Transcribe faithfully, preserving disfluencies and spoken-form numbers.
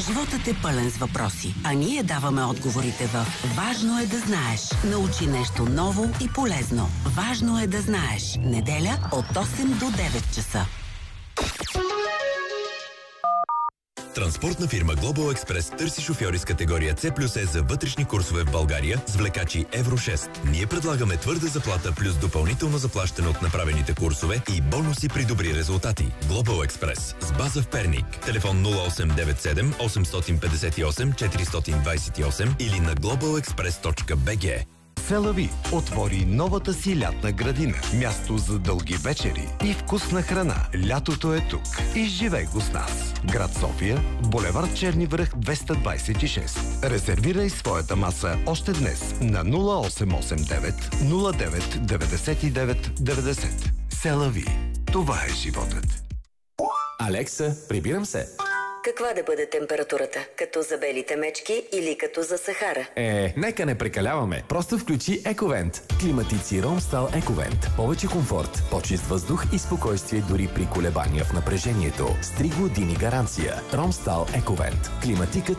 Животът е пълен с въпроси, а ние даваме отговорите в Важно е да знаеш. Научи нещо ново и полезно. Важно е да знаеш. Неделя от осем до девет часа. Транспортна фирма Global Express търси шофьори с категория С плюс Е за вътрешни курсове в България с влекачи Евро шест. Ние предлагаме твърда заплата плюс допълнително заплащане от направените курсове и бонуси при добри резултати. Global Express с база в Перник. Телефон нула осем девет седем осем пет осем четири две осем или на глобал експрес точка би джи. Селави отвори новата си лятна градина. Място за дълги вечери и вкусна храна. Лятото е тук. Изживей го с нас. Град София, булевард Черни връх двеста двадесет и шест. Резервирай своята маса още днес на нула осем осем девет нула девет деветдесет и девет деветдесет. Селави. Това е животът. Алекса, прибирам се. Каква да бъде температурата? Като за белите мечки или като за Сахара? Е, нека не прекаляваме. Просто включи Ековент. Климатици Ромстал Ековент. Повече комфорт, по-чист въздух и спокойствие дори при колебания в напрежението. С три години гаранция. Ромстал Ековент. Климатикът